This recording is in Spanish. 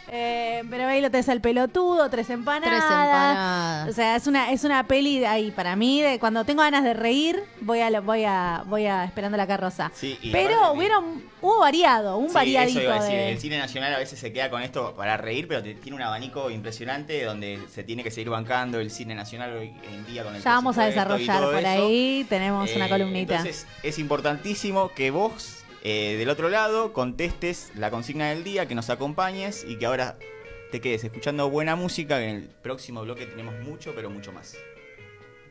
Pero ahí lo tenés al pelotudo, tres empanadas. O sea, es una peli ahí para mí, de cuando tengo ganas de reír, voy a Esperando la carroza. Sí, y pero hubo variado, un variadito. Eso iba a decir, el cine nacional a veces se queda con esto para reír, pero tiene un abanico impresionante donde se tiene que seguir bancando el cine nacional hoy en día con el Ya vamos a presupuesto y desarrollar todo por eso. ahí, tenemos una columnita. Entonces es importantísimo que vos del otro lado contestes la consigna del día, que nos acompañes y que ahora te quedes escuchando buena música, que en el próximo bloque tenemos mucho, pero mucho más.